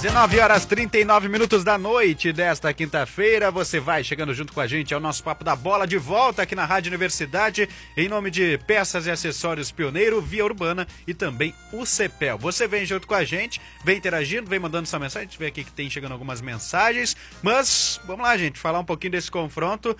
19h39 da noite desta quinta-feira. Você vai chegando junto com a gente ao nosso Papo da Bola, de volta aqui na Rádio Universidade, em nome de Peças e Acessórios Pioneiro, Via Urbana e também o Cepel. Você vem junto com a gente, vem interagindo, vem mandando sua mensagem. A gente vê aqui que tem chegando algumas mensagens, mas vamos lá, gente, falar um pouquinho desse confronto.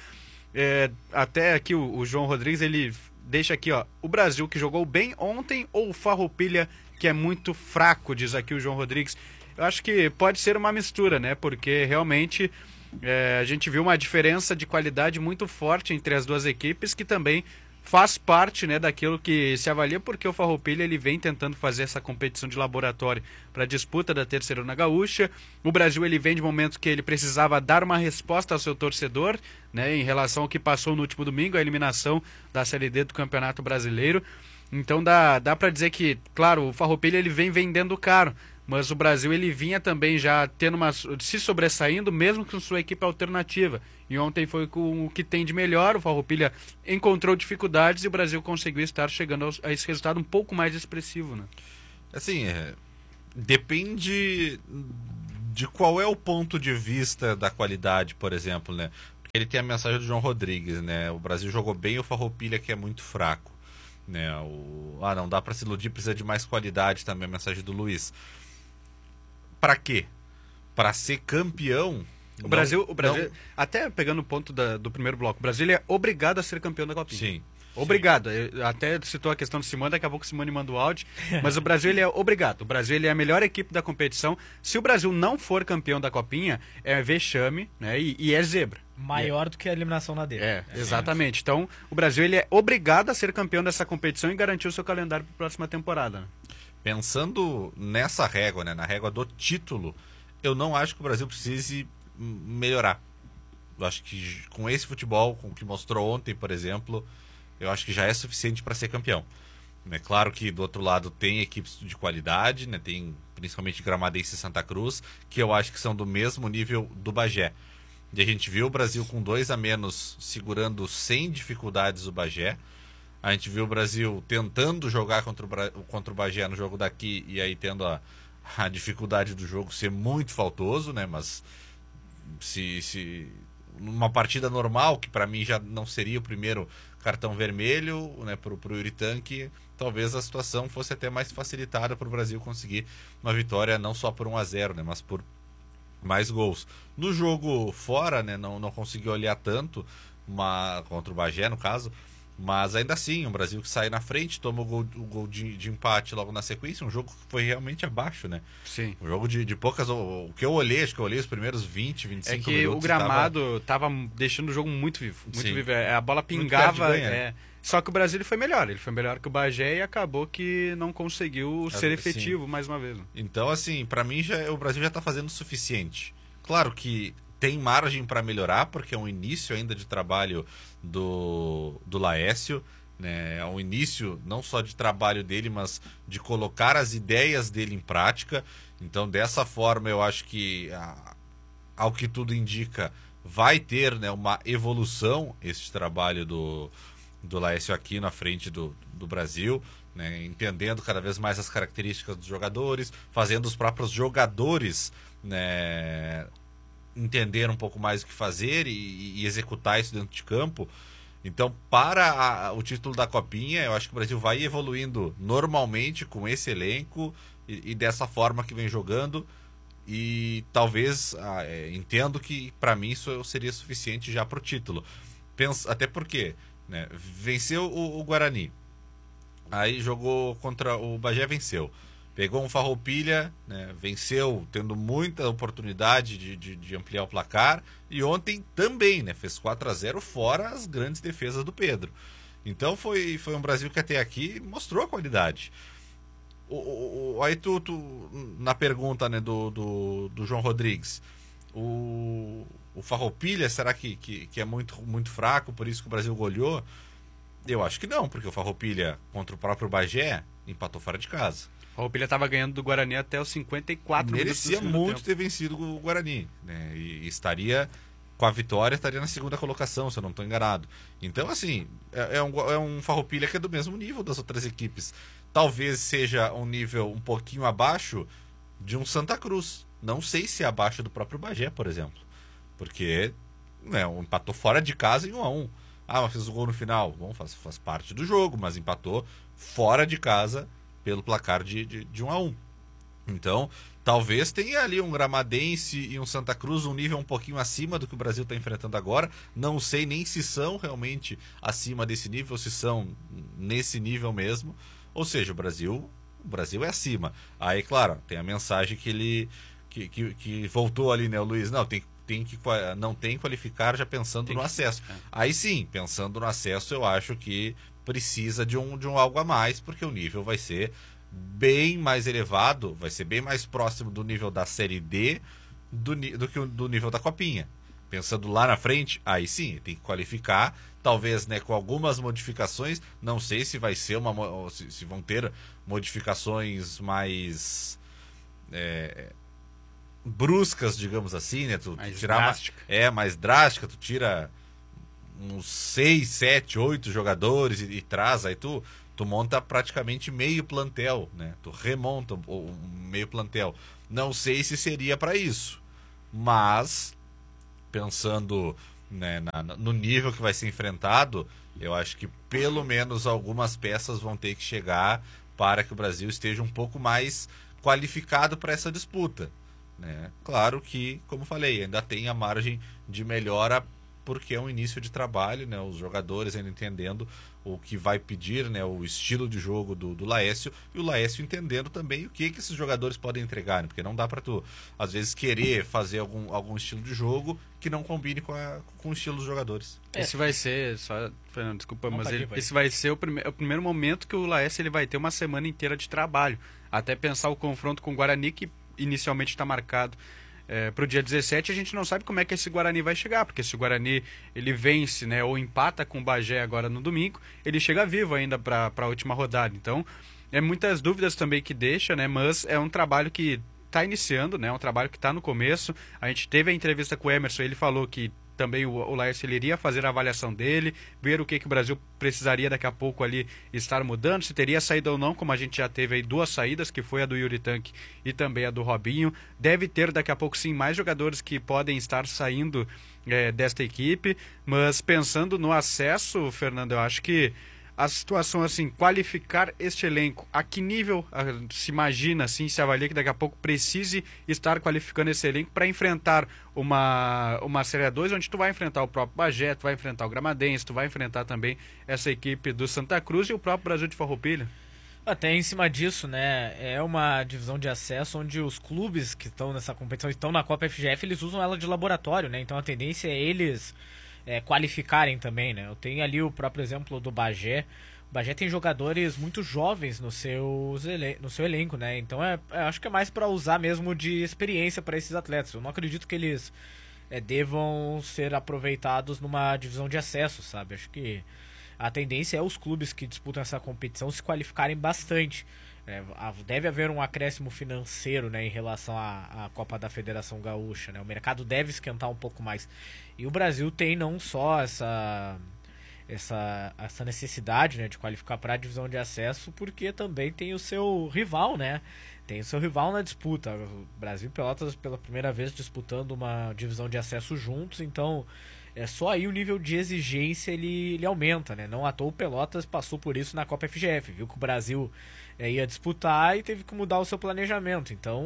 Até aqui o João Rodrigues, ele deixa aqui, ó, o Brasil que jogou bem ontem ou o Farroupilha que é muito fraco, diz aqui o João Rodrigues. Eu acho que pode ser uma mistura, né? Porque realmente a gente viu uma diferença de qualidade muito forte entre as duas equipes, que também faz parte, né, daquilo que se avalia, porque o Farroupilha ele vem tentando fazer essa competição de laboratório para a disputa da Terceirona Gaúcha. O Brasil ele vem de momentos que ele precisava dar uma resposta ao seu torcedor, né, em relação ao que passou no último domingo, a eliminação da Série D do Campeonato Brasileiro. Então dá para dizer que, claro, o Farroupilha ele vem vendendo caro, mas o Brasil ele vinha também já tendo se sobressaindo, mesmo com sua equipe alternativa. E ontem foi com o que tem de melhor. O Farroupilha encontrou dificuldades e o Brasil conseguiu estar chegando a esse resultado um pouco mais expressivo, né? Assim, depende de qual é o ponto de vista da qualidade, por exemplo, né? Porque ele tem a mensagem do João Rodrigues, né? O Brasil jogou bem, o Farroupilha que é muito fraco, né? Não dá para se iludir, precisa de mais qualidade também, a mensagem do Luiz. Para quê? Para ser campeão? O Brasil, até pegando o ponto do primeiro bloco, o Brasil é obrigado a ser campeão da Copinha. Sim. Obrigado. Até citou a questão do Simone, daqui a pouco o Simone manda o áudio, mas o Brasil ele é obrigado. O Brasil ele é a melhor equipe da competição. Se o Brasil não for campeão da Copinha, é vexame, né? E é zebra. Maior do que a eliminação na dele. Exatamente. Então, o Brasil ele é obrigado a ser campeão dessa competição e garantir o seu calendário para a próxima temporada, né? Pensando nessa régua, né, na régua do título, eu não acho que o Brasil precise melhorar. Eu acho que com esse futebol, com o que mostrou ontem, por exemplo, eu acho que já é suficiente para ser campeão. É claro que do outro lado tem equipes de qualidade, né, tem principalmente Gramadense e Santa Cruz, que eu acho que são do mesmo nível do Bagé. E a gente viu o Brasil com 2 a menos segurando sem dificuldades o Bagé. A gente viu o Brasil tentando jogar contra o Bagé no jogo daqui e aí tendo a dificuldade do jogo ser muito faltoso, né? Mas se numa partida normal, que para mim já não seria o primeiro cartão vermelho, né, pro Yuri Tanque, talvez a situação fosse até mais facilitada para o Brasil conseguir uma vitória não só por 1-0, né, mas por mais gols. No jogo fora, né, não conseguiu olhar tanto, contra o Bagé, no caso. Mas ainda assim, o Brasil que sai na frente, toma o gol de empate logo na sequência, um jogo que foi realmente abaixo, né? Sim. Um jogo de poucas... O que eu olhei, acho que eu olhei os primeiros 20, 25 minutos. É que o gramado tava deixando o jogo muito vivo. Muito vivo. A bola pingava. Só que o Brasil ele foi melhor que o Bagé e acabou que não conseguiu ser efetivo mais uma vez. Então, assim, pra mim o Brasil já tá fazendo o suficiente. Claro que tem margem para melhorar, porque é um início ainda de trabalho do Laércio, né? É um início não só de trabalho dele, mas de colocar as ideias dele em prática. Então, dessa forma, eu acho que, ao que tudo indica, vai ter, né, uma evolução esse trabalho do Laércio aqui na frente do Brasil, né? Entendendo cada vez mais as características dos jogadores, fazendo os próprios jogadores, né, entender um pouco mais o que fazer e executar isso dentro de campo. Então, para o título da Copinha, eu acho que o Brasil vai evoluindo normalmente com esse elenco e dessa forma que vem jogando. E talvez, entendo que para mim isso seria suficiente já para o título. Até porque, né, venceu o Guarani, aí jogou contra o Bagé, venceu. Pegou um Farroupilha, né, venceu, tendo muita oportunidade de ampliar o placar. E ontem também, né, fez 4-0 fora as grandes defesas do Pedro. Então foi um Brasil que até aqui mostrou a qualidade. Aí na pergunta, né, do João Rodrigues, o Farroupilha, será que é muito, muito fraco, por isso que o Brasil goleou? Eu acho que não, porque o Farroupilha contra o próprio Bagé empatou fora de casa. O Farroupilha estava ganhando do Guarani até os 54 minutos. Merecia muito ter vencido o Guarani, né? E estaria, com a vitória, estaria na segunda colocação, se eu não estou enganado. Então, assim, é um Farroupilha que é do mesmo nível das outras equipes. Talvez seja um nível um pouquinho abaixo de um Santa Cruz, Não sei se é abaixo do próprio Bagé, por exemplo. Porque empatou fora de casa em 1-1. Mas fez o gol no final. Bom, faz parte do jogo, mas empatou fora de casa pelo placar de 1-1. Então, talvez tenha ali um Gramadense e um Santa Cruz um nível um pouquinho acima do que o Brasil está enfrentando agora. Não sei nem se são realmente acima desse nível, ou se são nesse nível mesmo. Ou seja, o Brasil é acima. Aí, claro, tem a mensagem que ele que voltou ali, né, o Luiz? Não tem qualificar já pensando no acesso. Aí sim, pensando no acesso, eu acho que precisa de um algo a mais, porque o nível vai ser bem mais elevado, vai ser bem mais próximo do nível da Série D do que do nível da Copinha. Pensando lá na frente, aí sim, tem que qualificar, talvez, né, com algumas modificações. Não sei se vai ser se vão ter modificações mais bruscas, digamos assim, né? Mais drástica. Mais drástica, tu tira uns 6, 7, 8 jogadores e traz, aí tu monta praticamente meio plantel, né? Tu remonta o meio plantel. Não sei se seria para isso, mas pensando, né, no nível que vai ser enfrentado, eu acho que pelo menos algumas peças vão ter que chegar para que o Brasil esteja um pouco mais qualificado para essa disputa, né? Claro que, como falei, ainda tem a margem de melhora, porque é um início de trabalho, né? Os jogadores ainda entendendo o que vai pedir, né? O estilo de jogo do Laécio, e o Laécio entendendo também o que esses jogadores podem entregar, né? Porque não dá para tu, às vezes, querer fazer algum estilo de jogo que não combine com o estilo dos jogadores. Esse vai ser, só, Fernando, desculpa, mas esse vai ser o primeiro momento que o Laécio ele vai ter uma semana inteira de trabalho, até pensar o confronto com o Guarani, que inicialmente está marcado para o dia 17, a gente não sabe como é que esse Guarani vai chegar, porque se o Guarani ele vence, né, ou empata com o Bagé agora no domingo, ele chega vivo ainda para a última rodada. Então, muitas dúvidas também que deixa, né, mas é um trabalho que está iniciando, né, é um trabalho que está no começo. A gente teve a entrevista com o Emerson, ele falou que também o Laércio ele iria fazer a avaliação dele, ver o que o Brasil precisaria daqui a pouco ali estar mudando, se teria saída ou não, como a gente já teve aí 2 saídas, que foi a do Yuri Tanque e também a do Robinho. Deve ter daqui a pouco sim mais jogadores que podem estar saindo desta equipe, mas pensando no acesso, Fernando, eu acho que a situação, assim, qualificar este elenco, a que nível se imagina, assim, se avalia que daqui a pouco precise estar qualificando esse elenco para enfrentar uma Série A2, onde tu vai enfrentar o próprio Bagé, tu vai enfrentar o Gramadense, tu vai enfrentar também essa equipe do Santa Cruz e o próprio Brasil de Farroupilha? Até em cima disso, né, é uma divisão de acesso onde os clubes que estão nessa competição, estão na Copa FGF, eles usam ela de laboratório, né, então a tendência é eles qualificarem também, né? Eu tenho ali o próprio exemplo do Bagé. O Bagé tem jogadores muito jovens no seu elenco, né? Então acho que é mais para usar mesmo de experiência para esses atletas. Eu não acredito que eles devam ser aproveitados numa divisão de acesso, sabe? Acho que a tendência é os clubes que disputam essa competição se qualificarem bastante. Deve haver um acréscimo financeiro, né, em relação à Copa da Federação Gaúcha, né? O mercado deve esquentar um pouco mais. E o Brasil tem não só essa necessidade, né, de qualificar para a divisão de acesso, porque também tem o seu rival, né? Tem o seu rival na disputa. O Brasil e Pelotas pela primeira vez disputando uma divisão de acesso juntos, então só aí o nível de exigência ele aumenta, né? Não à toa o Pelotas passou por isso na Copa FGF, viu que o Brasil ia disputar e teve que mudar o seu planejamento. Então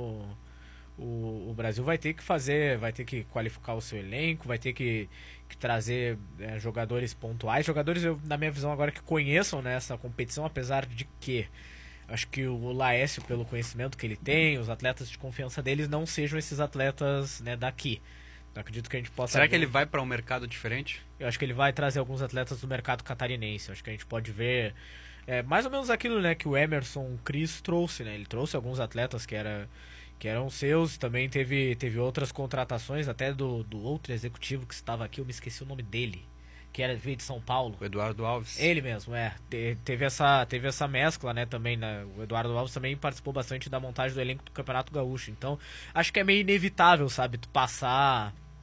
o Brasil vai ter que qualificar o seu elenco, vai ter que trazer jogadores pontuais, jogadores, na minha visão agora, que conheçam, né, essa competição, apesar de que acho que o Laécio, pelo conhecimento que ele tem, os atletas de confiança deles não sejam esses atletas, né, daqui. Eu acredito que a gente possa... Será que ele vai para um mercado diferente? Eu acho que ele vai trazer alguns atletas do mercado catarinense. Eu acho que a gente pode ver mais ou menos aquilo, né, que o Emerson Cris trouxe, né? Ele trouxe alguns atletas que eram seus. Também teve outras contratações, até do outro executivo que estava aqui, eu me esqueci o nome dele, que veio de São Paulo. O Eduardo Alves. Ele mesmo, teve essa mescla, né, também, né? O Eduardo Alves também participou bastante da montagem do elenco do Campeonato Gaúcho. Então, acho que é meio inevitável, sabe, tu passar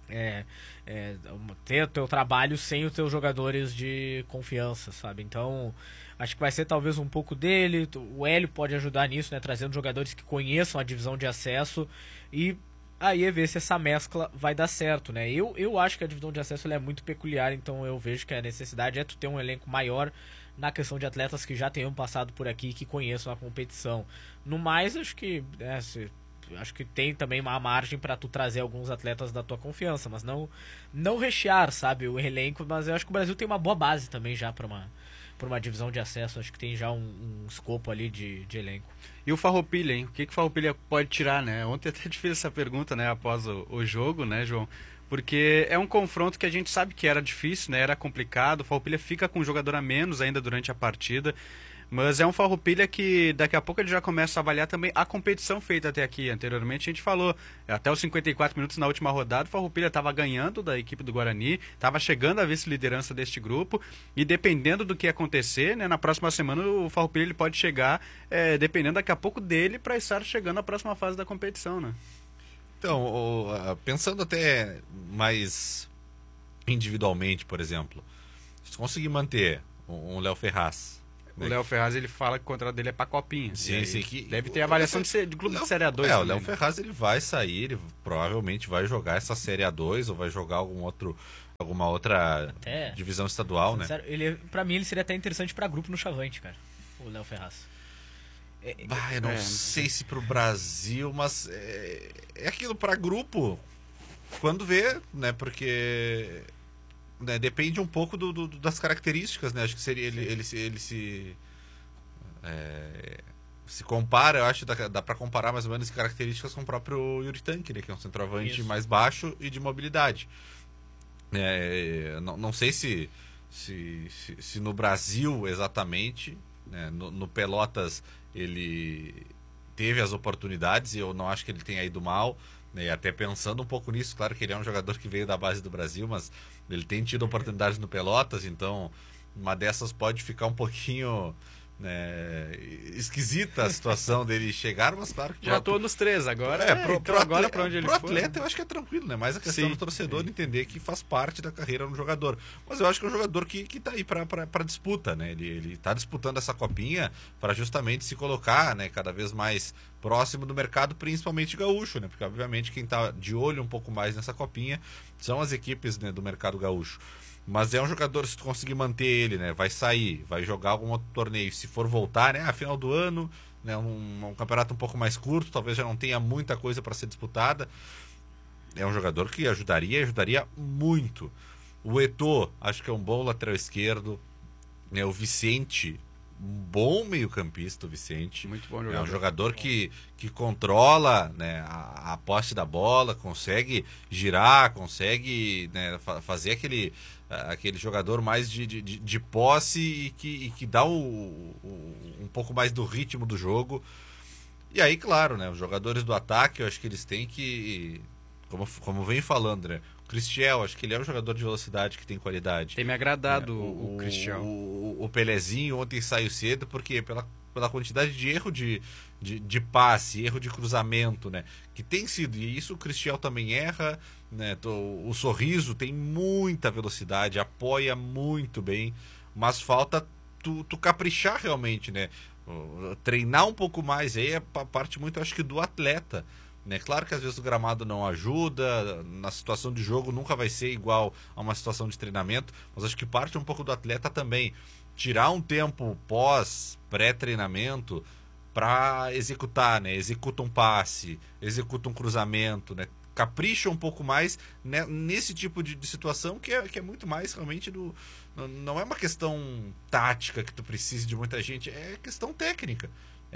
ter o teu trabalho sem os teus jogadores de confiança, sabe? Então, acho que vai ser talvez um pouco dele. O Hélio pode ajudar nisso, né? Trazendo jogadores que conheçam a divisão de acesso e aí é ver se essa mescla vai dar certo, né? Eu acho que a divisão de acesso ela é muito peculiar, então eu vejo que a necessidade é tu ter um elenco maior na questão de atletas que já tenham passado por aqui e que conheçam a competição. No mais, acho que acho que tem também uma margem para tu trazer alguns atletas da tua confiança, mas não rechear, sabe, o elenco. Mas eu acho que o Brasil tem uma boa base também já para uma divisão de acesso. Acho que tem já um escopo ali de elenco. E o Farroupilha, hein? O que o Farroupilha pode tirar, né? Ontem até te fiz essa pergunta, né, após o jogo, né, João? Porque é um confronto que a gente sabe que era difícil, né? Era complicado. O Farroupilha fica com um jogador a menos ainda durante a partida. Mas é um Farroupilha que daqui a pouco ele já começa a avaliar também a competição feita até aqui. Anteriormente a gente falou, até os 54 minutos na última rodada, o Farroupilha estava ganhando da equipe do Guarani, estava chegando à vice-liderança deste grupo, e dependendo do que acontecer, né, na próxima semana o Farroupilha ele pode chegar, dependendo daqui a pouco dele, para estar chegando à próxima fase da competição, né? Então, pensando até mais individualmente, por exemplo, se conseguir manter um Léo Ferraz. O Léo Ferraz, ele fala que o contrato dele é pra Copinha. Sim, sim. Deve ter avaliação de clube de Série A2. O Léo Ferraz, ele vai sair, ele provavelmente vai jogar essa Série A2 ou vai jogar alguma outra divisão estadual, né? Pra mim, ele seria até interessante pra grupo no Chavante, cara, o Léo Ferraz. Eu não sei se pro Brasil, mas é aquilo pra grupo, quando vê, né? Porque... né, depende um pouco das características, né? Acho que seria ele se compara, eu acho que dá para comparar mais ou menos características com o próprio Yuri Tanque, né? Que é um centroavante mais baixo e de mobilidade. Não sei se no Brasil exatamente, né? No Pelotas ele teve as oportunidades e eu não acho que ele tenha ido mal. E até pensando um pouco nisso, claro que ele é um jogador que veio da base do Brasil, mas ele tem tido oportunidades no Pelotas, então uma dessas pode ficar um pouquinho, né, esquisita a situação dele chegar, mas claro que... Já estou nos três agora. Agora para onde ele for, atleta eu acho que é tranquilo, né? Mais a questão do torcedor entender que faz parte da carreira do jogador. Mas eu acho que é um jogador que tá aí para disputa, né? Ele tá disputando essa copinha para justamente se colocar, né, cada vez mais próximo do mercado, principalmente gaúcho, né? Porque obviamente quem tá de olho um pouco mais nessa copinha são as equipes, né, do mercado gaúcho. Mas é um jogador, se tu conseguir manter ele, né, vai sair, vai jogar algum outro torneio, se for voltar, né, a final do ano, né, um campeonato um pouco mais curto, talvez já não tenha muita coisa para ser disputada. É um jogador que ajudaria muito. O Eto'o, acho que é um bom lateral esquerdo, né, o Vicente, um bom meio-campista, o Vicente. Muito bom jogador. É um jogador que controla, né, a posse da bola, consegue girar, consegue, né, fazer aquele jogador mais de posse e que dá um pouco mais do ritmo do jogo. E aí, claro, né, os jogadores do ataque, eu acho que eles têm que, como vem falando, né, o Cristiel, acho que ele é um jogador de velocidade que tem qualidade. Tem me agradado o Cristiel. O Pelezinho ontem saiu cedo porque pela quantidade de erro de passe, erro de cruzamento, né, que tem sido, e isso o Cristiel também erra, né, o Sorriso tem muita velocidade, apoia muito bem, mas falta tu caprichar realmente, né, treinar um pouco mais, aí é a parte muito, acho que, do atleta, né? Claro que às vezes o gramado não ajuda, na situação de jogo nunca vai ser igual a uma situação de treinamento, mas acho que parte um pouco do atleta também, tirar um tempo pré-treinamento para executar, né? Executa um passe, executa um cruzamento, né? Capricha um pouco mais, né, nesse tipo de situação que é muito mais realmente não é uma questão tática que tu precise de muita gente, é questão técnica.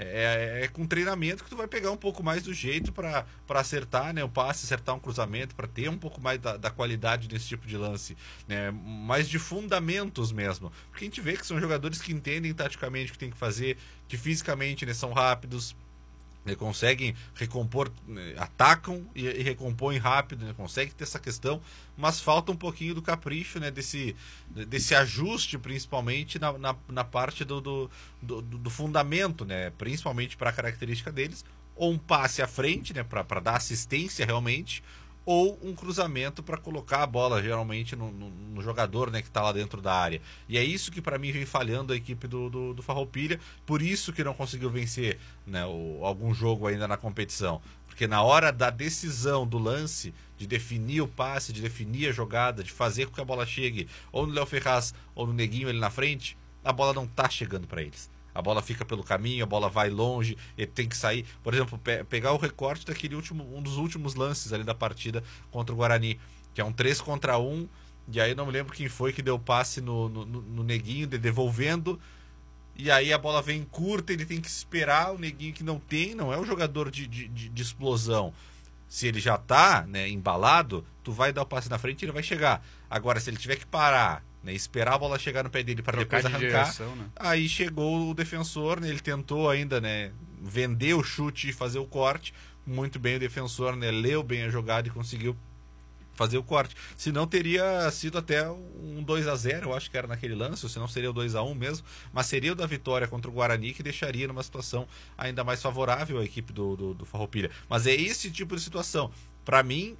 É com treinamento que tu vai pegar um pouco mais do jeito para acertar, né, o passe, acertar um cruzamento, para ter um pouco mais da qualidade nesse tipo de lance, né, mais de fundamentos mesmo. Porque a gente vê que são jogadores que entendem taticamente o que tem que fazer, que fisicamente, né, são rápidos, né, conseguem recompor, né, atacam e recompõem rápido, né, conseguem ter essa questão, mas falta um pouquinho do capricho, né, desse ajuste, principalmente na parte do fundamento, né, principalmente para a característica deles, ou um passe à frente, né, para dar assistência realmente, ou um cruzamento para colocar a bola geralmente no jogador, né, que está lá dentro da área. E é isso que para mim vem falhando a equipe do Farroupilha, por isso que não conseguiu vencer, né, algum jogo ainda na competição. Porque na hora da decisão do lance, de definir o passe, de definir a jogada, de fazer com que a bola chegue ou no Léo Ferraz ou no Neguinho ali na frente, a bola não está chegando para eles. A bola fica pelo caminho, a bola vai longe, ele tem que sair. Por exemplo, pegar o recorte daquele um dos últimos lances ali da partida contra o Guarani, que é um 3 contra 1, e aí não me lembro quem foi que deu passe no Neguinho, devolvendo, e aí a bola vem curta, ele tem que esperar o Neguinho, que não é um jogador de explosão. Se ele já tá, né, embalado, tu vai dar o passe na frente e ele vai chegar. Agora, se ele tiver que parar, né, esperar a bola chegar no pé dele para depois arrancar, direção, né? Aí chegou o defensor, né, ele tentou ainda, né, vender o chute e fazer o corte. Muito bem o defensor, né, leu bem a jogada e conseguiu fazer o corte. Senão teria sido até um 2-0, eu acho que era naquele lance, ou senão seria o 2-1 mesmo, mas seria o da vitória contra o Guarani, que deixaria numa situação ainda mais favorável à equipe do Farroupilha. Mas é esse tipo de situação. Para mim,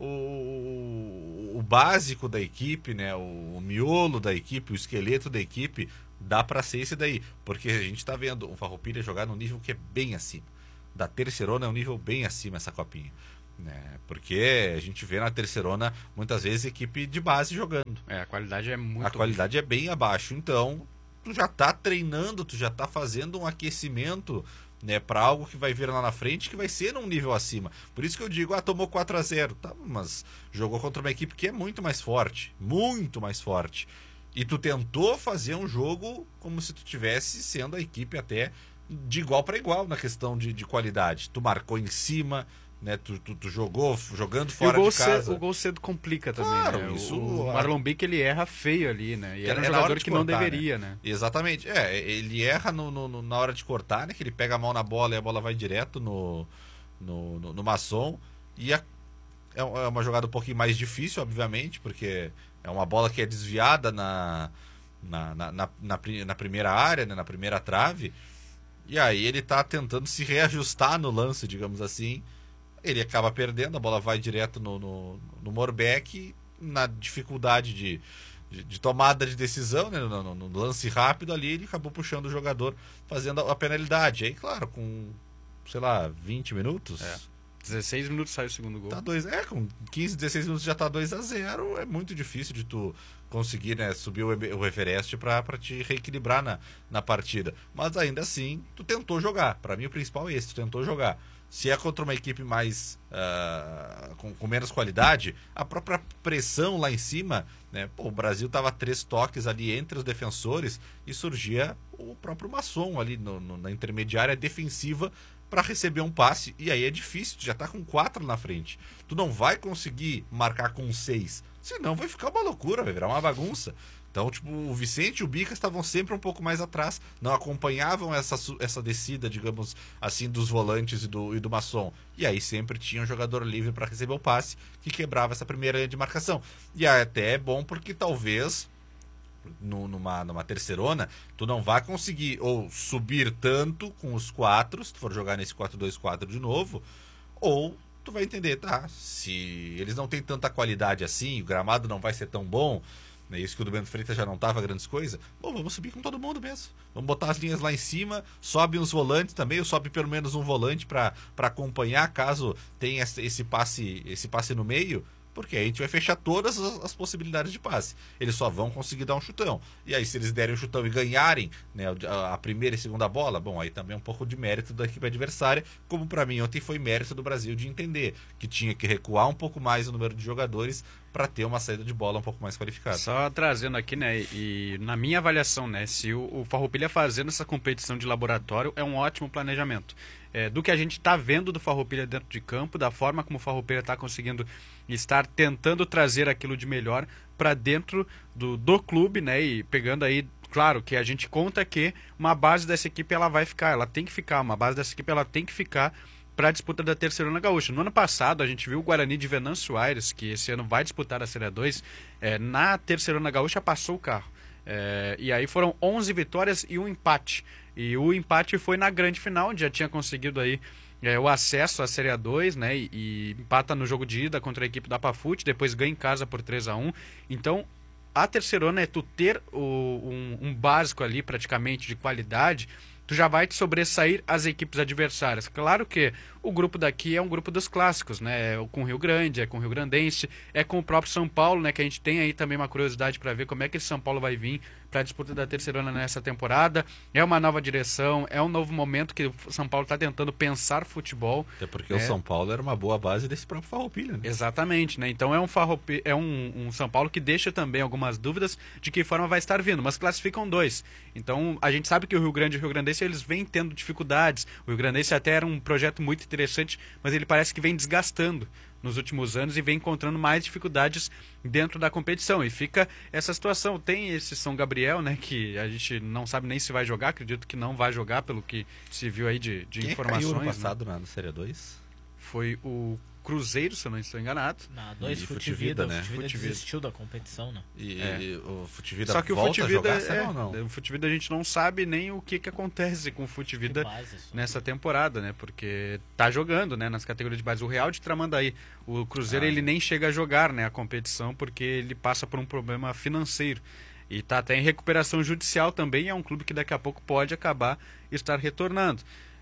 o básico da equipe, né, o miolo da equipe, o esqueleto da equipe, dá para ser esse daí, porque a gente está vendo o Farroupilha jogar num nível que é bem acima. Da Terceirona é um nível bem acima essa copinha, né? Porque a gente vê na Terceirona muitas vezes equipe de base jogando. A qualidade é muito... A qualidade é bem abaixo, então tu já tá treinando, tu já tá fazendo um aquecimento, né, para algo que vai vir lá na frente, que vai ser num nível acima. Por isso que eu digo, tomou 4-0, tá, mas jogou contra uma equipe que é muito mais forte, e tu tentou fazer um jogo como se tu tivesse sendo a equipe até de igual para igual na questão de qualidade. Tu marcou em cima, né, tu jogando fora de casa. O gol cedo complica também, claro, né? Isso, o Marlon Bick, ele erra feio ali, né? E era um na jogador hora de que cortar, não deveria, né? Exatamente. Ele erra na hora de cortar, né? Que ele pega a mão na bola e a bola vai direto no Masson. E é uma jogada um pouquinho mais difícil, obviamente, porque é uma bola que é desviada na primeira área, né, na primeira trave. E aí ele tá tentando se reajustar no lance, digamos assim. Ele acaba perdendo, a bola vai direto no Morbeck, na dificuldade de tomada de decisão, né, no lance rápido ali, ele acabou puxando o jogador, fazendo a penalidade. Aí, claro, com, sei lá, 20 minutos... 16 minutos sai o segundo gol. Tá com 15, 16 minutos já tá 2-0, é muito difícil de tu conseguir, né, subir o Everest para te reequilibrar na partida. Mas ainda assim, tu tentou jogar. Para mim o principal é esse, tu tentou jogar. Se é contra uma equipe mais com menos qualidade, a própria pressão lá em cima, né, o Brasil tava 3 toques ali entre os defensores e surgia o próprio Masson ali na intermediária defensiva para receber um passe, e aí é difícil, tu já tá com 4 na frente. Tu não vai conseguir marcar com 6, senão vai ficar uma loucura, vai virar uma bagunça. Então, tipo, o Vicente e o Bica estavam sempre um pouco mais atrás, não acompanhavam essa descida, digamos assim, dos volantes e do Masson. E aí sempre tinha um jogador livre para receber o passe, que quebrava essa primeira linha de marcação. E até é bom porque talvez numa terceirona, tu não vai conseguir ou subir tanto com os 4, se tu for jogar nesse 4-2-4 de novo, ou tu vai entender, tá, se eles não têm tanta qualidade assim, o gramado não vai ser tão bom, né, isso que o do Bento Freitas já não tava grandes coisas, bom, vamos subir com todo mundo mesmo, vamos botar as linhas lá em cima, sobe uns volantes também, ou sobe pelo menos um volante para acompanhar caso tenha esse passe no meio, porque aí a gente vai fechar todas as possibilidades de passe. Eles só vão conseguir dar um chutão. E aí, se eles derem o chutão e ganharem, né, a primeira e segunda bola, bom, aí também é um pouco de mérito da equipe adversária, como para mim ontem foi mérito do Brasil de entender que tinha que recuar um pouco mais o número de jogadores para ter uma saída de bola um pouco mais qualificada. Só trazendo aqui, né, e na minha avaliação, né, se o Farroupilha fazendo essa competição de laboratório é um ótimo planejamento. Do que a gente está vendo do Farroupilha dentro de campo, da forma como o Farroupilha está conseguindo estar tentando trazer aquilo de melhor para dentro do clube, né, e pegando aí, claro, que a gente conta que uma base dessa equipe ela vai ficar, ela tem que ficar, uma base dessa equipe ela tem que ficar para a disputa da Terceirona Gaúcha. No ano passado, a gente viu o Guarani de Venâncio Aires, que esse ano vai disputar a Série 2, na Terceirona Gaúcha passou o carro. E aí foram 11 vitórias e um empate. E o empate foi na grande final, onde já tinha conseguido aí o acesso à Série A2, né? E empata no jogo de ida contra a equipe da Pafute, depois ganha em casa por 3-1. Então, a terceirona é tu ter um básico ali praticamente de qualidade, tu já vai te sobressair as equipes adversárias. Claro que o grupo daqui é um grupo dos clássicos, né? É com o Rio Grande, é com o Rio Grandense, é com o próprio São Paulo, né? Que a gente tem aí também uma curiosidade para ver como é que esse São Paulo vai vir para a disputa da terceirona nessa temporada. É uma nova direção, é um novo momento que o São Paulo está tentando pensar futebol. Até porque o São Paulo era uma boa base desse próprio Farroupilha, né? Exatamente, né? Então é um São Paulo que deixa também algumas dúvidas de que forma vai estar vindo, mas classificam 2. Então a gente sabe que o Rio Grande e o Rio Grandense eles vêm tendo dificuldades. O Rio Grandense até era um projeto muito interessante, mas ele parece que vem desgastando nos últimos anos e vem encontrando mais dificuldades dentro da competição. E fica essa situação. Tem esse São Gabriel, né, que a gente não sabe nem se vai jogar, acredito que não vai jogar, pelo que se viu aí de informações. Quem caiu no né? passado na Série 2? Foi o Cruzeiro, se eu não estou enganado. Na 2, E Futivida, Futivida, né? o Futivida Futivida. desistiu da competição, né? E o Futivida Só que o volta a Futivida jogar, será ou não? o Futivida a gente não sabe nem o que acontece com o Futivida Que base, isso. nessa temporada, né? Porque tá jogando, né, nas categorias de base. O Real de Tramandaí, o Cruzeiro ele nem chega a jogar, né, a competição porque ele passa por um problema financeiro. E tá até em recuperação judicial também, é um clube que daqui a pouco pode acabar estar retornando.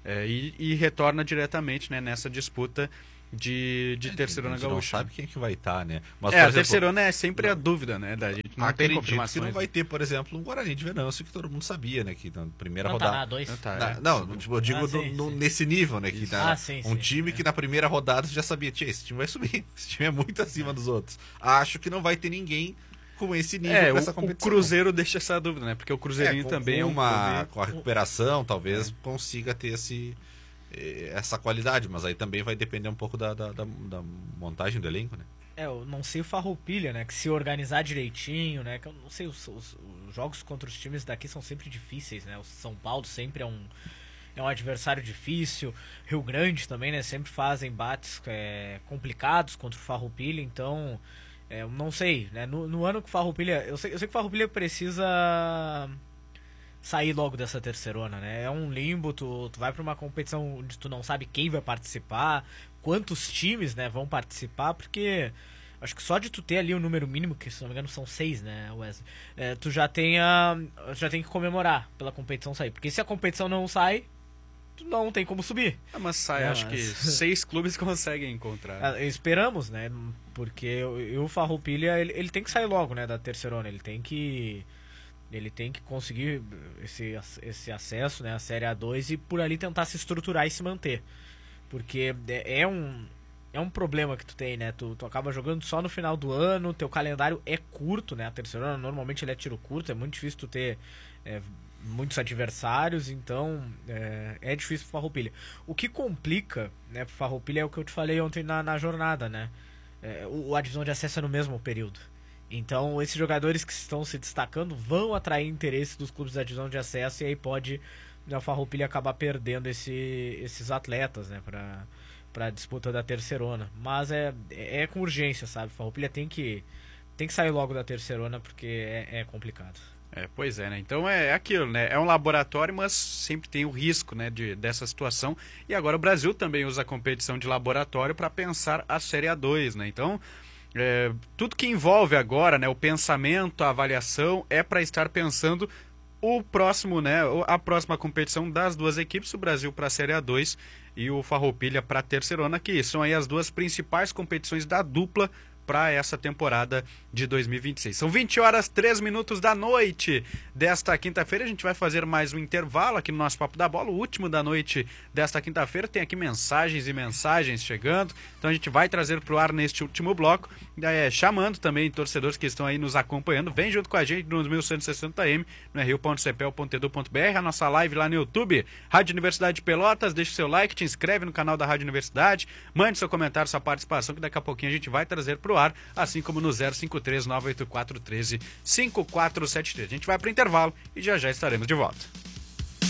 E retorna diretamente, né, nessa disputa de terceirona A gente não gaúcha. sabe quem que vai estar, né? Mas, A terceirona é sempre a dúvida, né? Da gente não tem acredito confirmações. que não vai ter, por exemplo, um Guarani de Venâncio que todo mundo sabia, né? Que na primeira Não tá rodada... na 2. Não tá, Não, tipo, eu digo sim. nesse nível, né? Que sim, um sim. time que na primeira rodada você já sabia, tia, esse time vai subir. Esse time é muito acima dos outros. Acho que não vai ter ninguém com esse nível dessa o competição. Cruzeiro deixa essa dúvida, né? Porque o Cruzeirinho também é um clube... Com a recuperação, talvez consiga ter essa qualidade, mas aí também vai depender um pouco da montagem do elenco, né? Eu não sei o Farroupilha, né? Que se organizar direitinho, né? Que eu não sei, os jogos contra os times daqui são sempre difíceis, né? O São Paulo sempre é um adversário difícil. Rio Grande também, né? Sempre faz embates complicados contra o Farroupilha, então... eu não sei, né? No ano que o Farroupilha... Eu sei que o Farroupilha precisa sair logo dessa terceirona, né? É um limbo, tu vai pra uma competição onde tu não sabe quem vai participar, quantos times, né, vão participar, porque acho que só de tu ter ali o número mínimo, que se não me engano são 6, né, Wesley, tu já tem que comemorar pela competição sair, porque se a competição não sai, tu não tem como subir. Mas sai, acho que 6 clubes conseguem encontrar. Esperamos, né, porque o Farroupilha, ele tem que sair logo, né, da terceirona, ele tem que conseguir esse acesso, né, à Série A2 e por ali tentar se estruturar e se manter. Porque é um problema que tu tem, né? Tu acaba jogando só no final do ano, teu calendário é curto, né? A terceira normalmente ele é tiro curto, é muito difícil tu ter muitos adversários, então é difícil pro Farroupilha. O que complica, né, pro Farroupilha é o que eu te falei ontem na jornada, né? A divisão de acesso é no mesmo período. Então, esses jogadores que estão se destacando vão atrair interesse dos clubes da divisão de acesso e aí pode o Farroupilha acabar perdendo esses atletas, né, para a disputa da terceirona. Mas é com urgência, sabe? O Farroupilha tem que sair logo da terceirona porque é complicado. Pois é, né? Então é aquilo, né? É um laboratório, mas sempre tem o risco, né, dessa situação. E agora o Brasil também usa a competição de laboratório para pensar a Série A2, né? Então... tudo que envolve agora, né, o pensamento, a avaliação, é para estar pensando o próximo, né, a próxima competição das duas equipes, o Brasil para a Série A2 e o Farroupilha para a terceirona, que são aí as duas principais competições da dupla para essa temporada de 2026. São 20h03 da noite desta quinta-feira. A gente vai fazer mais um intervalo aqui no nosso Papo da Bola, o último da noite desta quinta-feira. Tem aqui mensagens e mensagens chegando, então a gente vai trazer para o ar neste último bloco, chamando também torcedores que estão aí nos acompanhando. Vem junto com a gente nos 1160M, no rio.cepel.edu.br, a nossa live lá no YouTube, Rádio Universidade de Pelotas. Deixa seu like, te inscreve no canal da Rádio Universidade, mande seu comentário, sua participação, que daqui a pouquinho a gente vai trazer para o ar, assim como no 053-984-13-5473. A gente vai para o intervalo e já estaremos de volta.